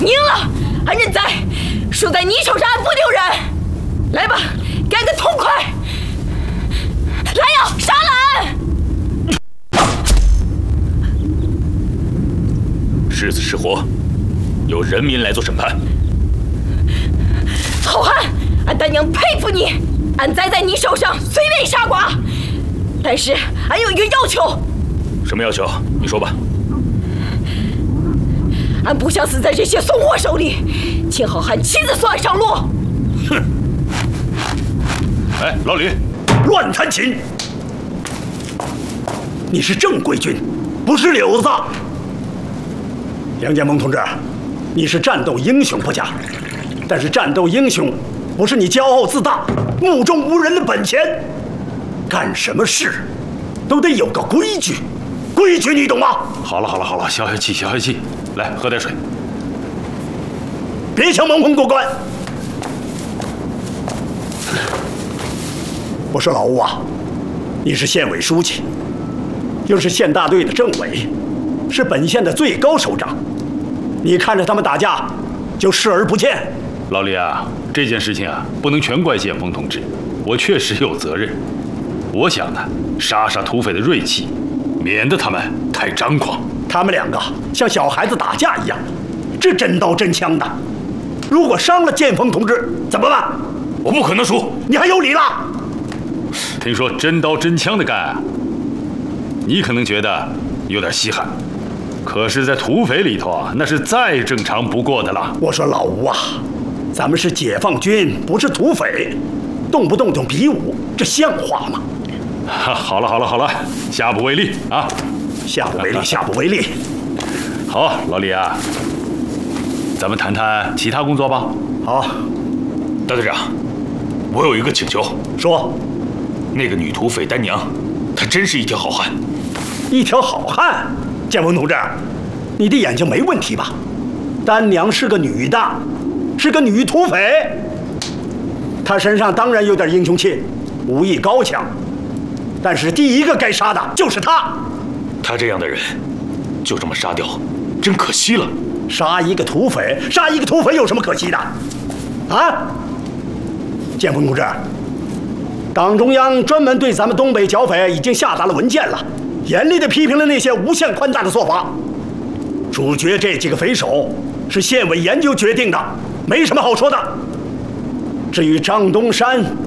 赢了，俺认栽，输在你手上，俺不丢人。来吧，干个痛快！来呀，杀了俺！ 是死是活，由人民来做审判。 好汉，俺丹娘佩服你，俺栽在你手上，随便杀剐。但是俺有一个要求。 什么要求？你说吧。 俺不想死在这些怂货手里，请好汉亲自送俺上路。 哼！哎，老李， 乱弹琴！你是正规军，不是柳子。梁建峰同志，你是战斗英雄不假，但是战斗英雄不是你骄傲自大、目中无人的本钱。干什么事都得有个规矩，规矩你懂吗？ 好了，消消气，消消气。来，喝点水。 别想蒙混过关。我说老吴啊，你是县委书记，又是县大队的政委，是本县的最高首长，你看着他们打架就视而不见。 老李啊，这件事情啊，不能全怪建峰同志，我确实有责任。我想呢，杀土匪的锐气，免得他们太张狂。 他们两个像小孩子打架一样，这真刀真枪的，如果伤了建峰同志怎么办？ 我不可能输， 你还有理了？ 听说真刀真枪的干，你可能觉得有点稀罕，可是，在土匪里头啊，那是再正常不过的了。 我说老吴啊，咱们是解放军，不是土匪，动不动就比武，这像话吗？ 好了，下不为例啊！ 下不为例。 好，老李啊，咱们谈谈其他工作吧。 好， 大队长，我有一个请求。 说。 那个女土匪丹娘，她真是一条好汉。 一条好汉？建峰同志，你的眼睛没问题吧？丹娘是个女的，是个女土匪，她身上当然有点英雄气，武艺高强，但是第一个该杀的就是她。 她这样的人，就这么杀掉，真可惜了。 杀一个土匪有什么可惜的？啊，建峰同志。党中央专门对咱们东北剿匪已经下达了文件了，严厉地批评了那些无限宽大的做法。处决这几个匪首是县委研究决定的，没什么好说的。至于张东山